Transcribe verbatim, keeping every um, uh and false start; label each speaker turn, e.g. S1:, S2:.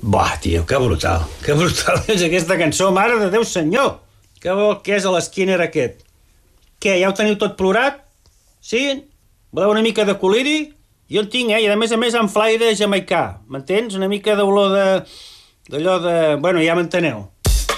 S1: Buah, tio, que brutal. Que brutal és aquesta cançó, mare de Déu senyor. Que vol que és a l'esquiner aquest? Què, ja ho teniu tot plorat? Sí? Voleu una mica de coliri? Jo en tinc, eh? I a més a més amb flaire jamaicà. M'entens? Una mica d'olor de... d'allò de... Bueno, ja m'enteneu.